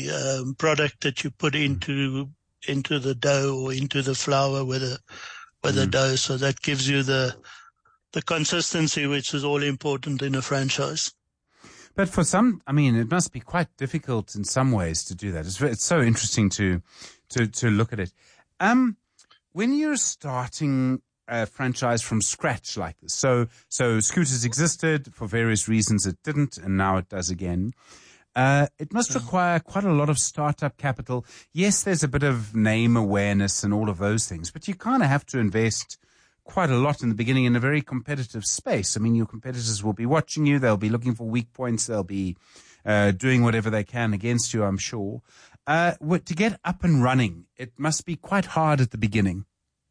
the product that you put into the dough or into the flour with the dough. So that gives you the consistency, which is all important in a franchise. But for some, I mean, it must be quite difficult in some ways to do that. It's so interesting to look at it. When you're starting a franchise from scratch like this, so Scooters existed, for various reasons it didn't, and now it does again. It must require quite a lot of startup capital. Yes, there's a bit of name awareness and all of those things, but you kind of have to invest quite a lot in the beginning in a very competitive space. I mean, your competitors will be watching you. They'll be looking for weak points. They'll be doing whatever they can against you, I'm sure. To get up and running, it must be quite hard at the beginning.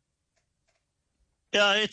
Yeah, it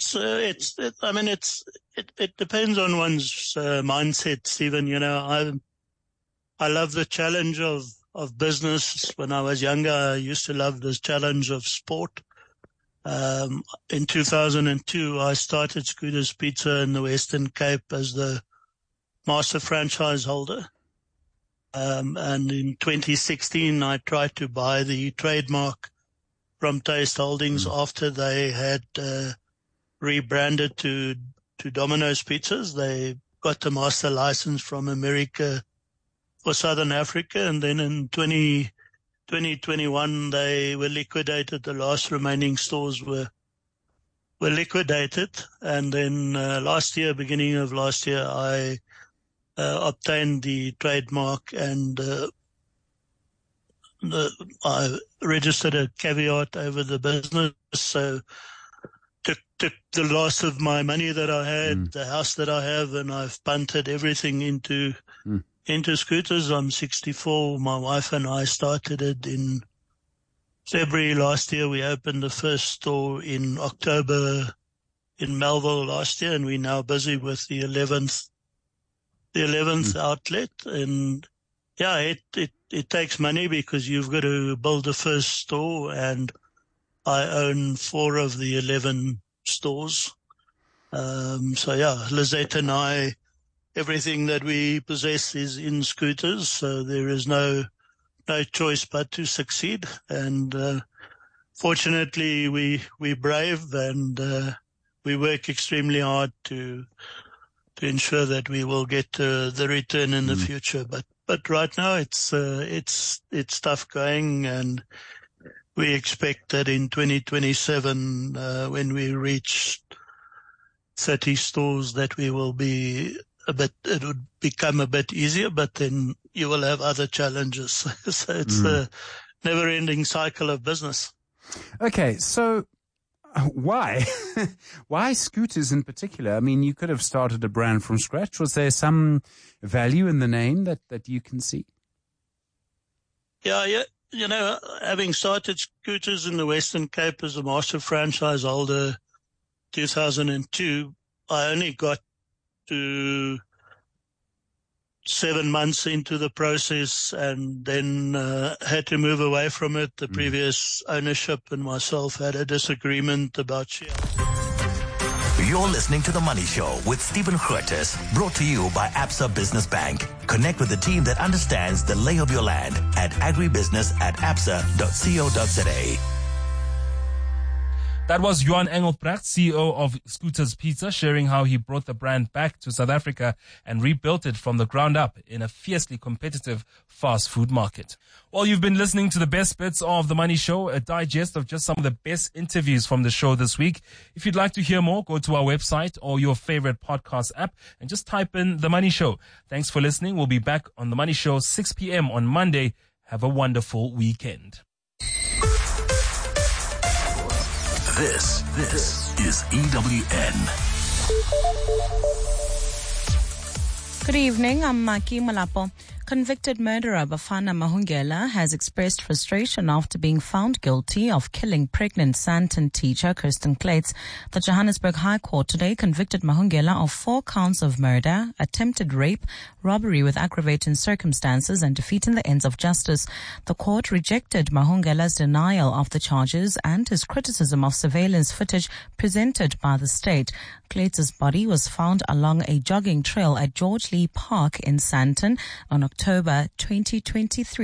depends on one's mindset, Stephen. You know, I love the challenge of business. When I was younger, I used to love the challenge of sport. In 2002, I started Scooters Pizza in the Western Cape as the master franchise holder. And in 2016, I tried to buy the trademark from Taste Holdings after they had rebranded to Domino's Pizzas. They got the master license from America for Southern Africa, and then in 2021 they were liquidated. The last remaining stores were liquidated, and then beginning of last year, I obtained the trademark, and I registered a caveat over the business. So took the loss of my money that I had, the house that I have, and I've punted everything into Scooters. I'm 64. My wife and I started it in February last year. We opened the first store in October in Melville last year, and we're now busy with the 11th outlet. And yeah, it takes money because you've got to build the first store, and I own 4 of the 11 stores. So yeah, Lizette and I, everything that we possess is in Scooters, so there is no choice but to succeed. And fortunately, we're brave, and we work extremely hard to ensure that we will get the return in the future. But right now it's tough going, and we expect that in 2027, when we reach 30 stores, that we will be it would become a bit easier, but then you will have other challenges. So it's a never-ending cycle of business. Okay, so why? Why Scooters in particular? I mean, you could have started a brand from scratch. Was there some value in the name that you can see? Yeah. You know, having started Scooters in the Western Cape as a master franchise holder 2002, I only got to 7 months into the process, and then had to move away from it. The previous ownership and myself had a disagreement about share. You're listening to The Money Show with Stephen Curtis, brought to you by Absa Business Bank. Connect with the team that understands the lay of your land at agribusiness@absa.co.za. That was Johan Engelbrecht, CEO of Scooters Pizza, sharing how he brought the brand back to South Africa and rebuilt it from the ground up in a fiercely competitive fast food market. Well, you've been listening to the best bits of The Money Show, a digest of just some of the best interviews from the show this week. If you'd like to hear more, go to our website or your favorite podcast app and just type in The Money Show. Thanks for listening. We'll be back on The Money Show 6 p.m. on Monday. Have a wonderful weekend. This is EWN. Good evening, I'm Maki Malapo. Convicted murderer Bafana Mahungela has expressed frustration after being found guilty of killing pregnant Sandton teacher Kirsten Clates. The Johannesburg High Court today convicted Mahungela of 4 counts of murder, attempted rape, robbery with aggravating circumstances, and defeating the ends of justice. The court rejected Mahungela's denial of the charges and his criticism of surveillance footage presented by the state. Clates' body was found along a jogging trail at George Lee Park in Sandton on October 2023.